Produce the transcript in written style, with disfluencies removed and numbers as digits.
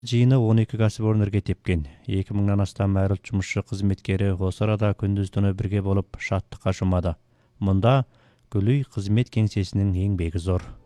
Жыйыны 12 кәсіпорын тепкен. 2000-нан астам айрылт жұмысшы қызметкері осы арада күндүз-түнү бирге болуп шаттыкка шумады. Мында Күлүй қызмет кеңсесінің еңбегі зор.